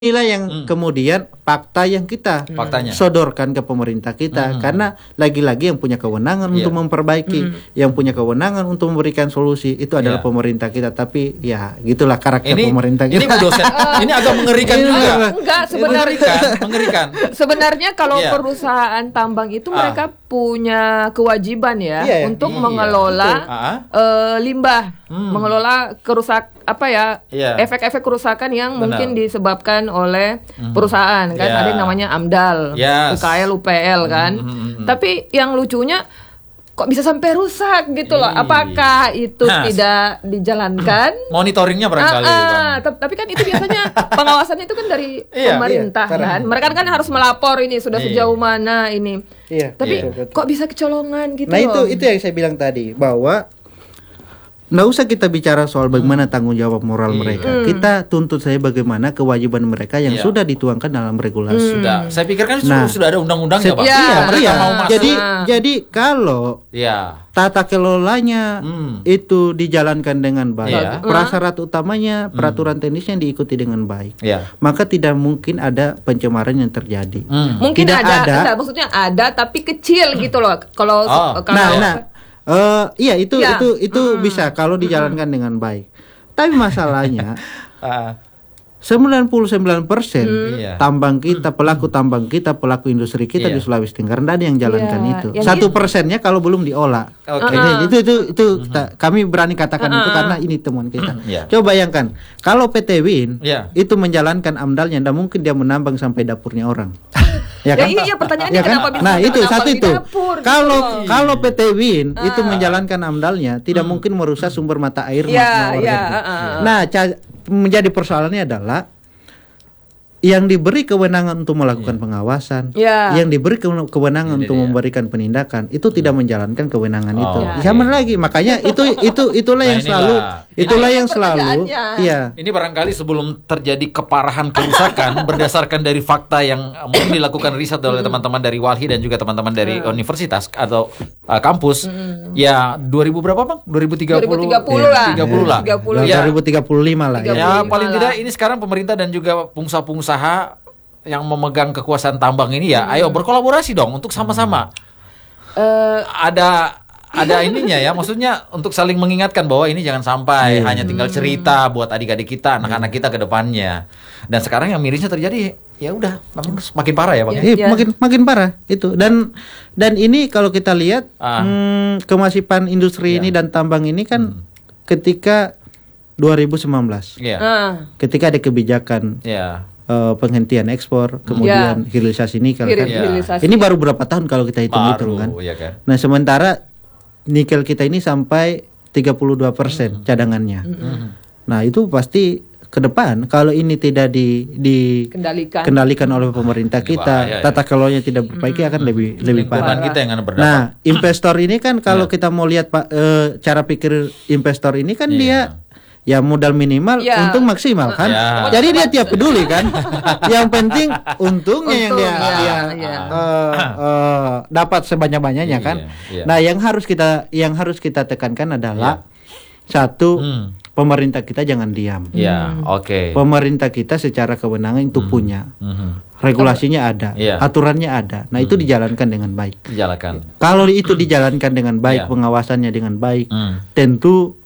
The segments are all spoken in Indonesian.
inilah yang kemudian fakta yang kita sodorkan ke pemerintah kita, karena lagi-lagi yang punya kewenangan untuk memperbaiki, yang punya kewenangan untuk memberikan solusi itu adalah pemerintah kita. Tapi ya gitulah karakter pemerintah kita. Ini Bu dosen, ini agak mengerikan juga. Enggak, sebenarnya mengerikan. Sebenarnya kalau perusahaan tambang itu mereka punya kewajiban untuk mengelola limbah, mengelola efek-efek kerusakan yang mungkin disebabkan oleh perusahaan kan. Ada yang namanya AMDAL, UKL, UPL kan. Tapi yang lucunya kok bisa sampai rusak gitu loh. Apakah itu tidak dijalankan? Monitoringnya barangkali. Tapi kan itu biasanya pengawasannya itu kan dari pemerintah kan. Mereka kan harus melapor ini sudah sejauh mana ini. Tapi kok bisa kecolongan gitu. Nah itu yang saya bilang tadi, bahwa nggak usah kita bicara soal bagaimana tanggung jawab moral mereka. Kita tuntut saya bagaimana kewajiban mereka yang sudah dituangkan dalam regulasi. Sudah. Saya pikir kan sudah ada undang-undangnya, Pak. Iya. Jadi kalau tata kelolanya itu dijalankan dengan baik, prasyarat utamanya peraturan teknisnya diikuti dengan baik, maka tidak mungkin ada pencemaran yang terjadi. Mungkin ada, maksudnya ada tapi kecil gitu loh. Kalau itu bisa kalau dijalankan dengan baik. Tapi masalahnya 99% tambang kita, pelaku tambang kita, pelaku industri kita di Sulawesi Tenggara tidak ada yang jalankan itu. 1%-nya kalau belum diolah. Itu kami berani katakan itu karena ini temuan kita. Coba bayangkan kalau PT WIN itu menjalankan AMDAL-nya, tidak mungkin dia menambang sampai dapurnya orang. Ya kan? Iya, pertanyaannya kenapa bisa? Nah, itu satu itu. Kalau PT WIN itu menjalankan AMDAL-nya, tidak mungkin merusak sumber mata air. Nah, menjadi persoalannya adalah yang diberi kewenangan untuk melakukan pengawasan, yang diberi kewenangan untuk memberikan penindakan, itu tidak menjalankan kewenangan itu. Sama lagi, makanya itulah yang selalu. Ini barangkali sebelum terjadi keparahan kerusakan berdasarkan dari fakta yang mungkin dilakukan riset oleh teman-teman dari Walhi dan juga teman-teman dari universitas atau kampus. Ya 2000 berapa, Bang? 2030 lah. 2035 lah. Ya paling tidak ini sekarang pemerintah dan juga pengusaha yang memegang kekuasaan tambang ini ayo berkolaborasi dong untuk sama-sama. Ada ininya ya, maksudnya untuk saling mengingatkan bahwa ini jangan sampai hanya tinggal cerita buat adik-adik kita, anak-anak kita ke depannya. Dan sekarang yang mirisnya terjadi, ya udah makin parah ya, Bang. Makin parah itu. Dan ini kalau kita lihat kemasipan industri ini dan tambang ini kan ketika 2019. Ketika ada kebijakan penghentian ekspor, kemudian hilirisasi nikel kan. Ini baru berapa tahun kalau kita hitung-hitung kan. Nah, sementara nikel kita ini sampai 32% cadangannya. Nah, itu pasti ke depan kalau ini tidak dikendalikan oleh pemerintah kita, tata kelolanya tidak perbaiki, akan lebih parah. Nah, investor ini kan kalau kita mau lihat cara pikir investor ini kan dia modal minimal, untung maksimal kan. Jadi dia tiap peduli kan. Yang penting untungnya yang dia dapat sebanyak-banyaknya kan. Nah, yang harus kita tekankan adalah satu, pemerintah kita jangan diam. Pemerintah kita secara kewenangan itu punya. Regulasinya ada, aturannya ada. Nah, itu dijalankan dengan baik. Kalau itu dijalankan dengan baik, pengawasannya dengan baik, tentu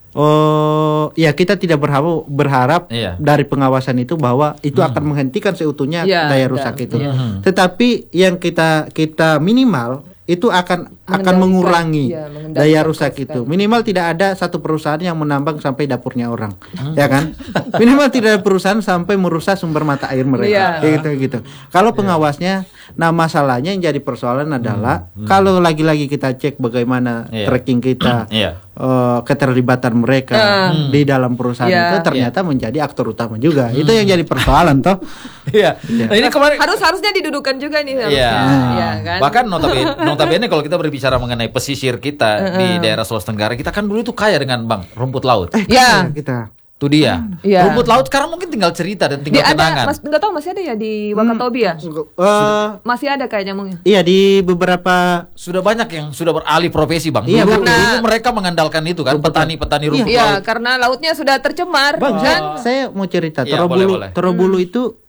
kita tidak berharap dari pengawasan itu bahwa itu akan menghentikan seutuhnya daya rusak itu. Tetapi yang kita minimal itu akan mengurangi daya rusak itu. Minimal tidak ada satu perusahaan yang menambang sampai dapurnya orang, ya kan? Minimal tidak ada perusahaan sampai merusak sumber mata air mereka, gitu. Kalau pengawasnya, nah masalahnya yang jadi persoalan adalah kalau lagi-lagi kita cek bagaimana tracking kita, keterlibatan mereka di dalam perusahaan itu ternyata menjadi aktor utama juga. Itu yang jadi persoalan toh. Nah, ini kemarin harusnya didudukan juga nih harusnya. Kan? Bahkan notabene kalau kita berbicara mengenai pesisir kita di daerah Sulawesi Tenggara, kita kan dulu itu kaya dengan rumput laut. Kita Itu dia. Rumput laut sekarang mungkin tinggal cerita dan tinggal kenangan. Nggak tahu masih ada ya di Wakatobi ya? Masih ada kayaknya mungkin. Iya, di beberapa sudah banyak yang sudah beralih profesi, Bang. Iya, dulu mereka mengandalkan itu kan, petani-petani rumput laut. Iya, karena lautnya sudah tercemar. Bang, kan? Saya mau cerita Torobulu itu